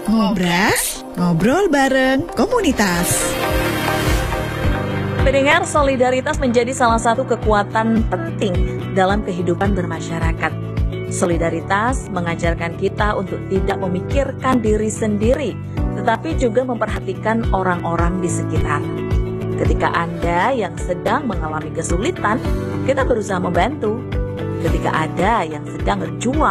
Ngobras, ngobrol bareng komunitas. Pendengar, solidaritas menjadi salah satu kekuatan penting dalam kehidupan bermasyarakat. Solidaritas mengajarkan kita untuk tidak memikirkan diri sendiri, tetapi juga memperhatikan orang-orang di sekitar. Ketika Anda yang sedang mengalami kesulitan, kita berusaha membantu. Ketika ada yang sedang berjuang,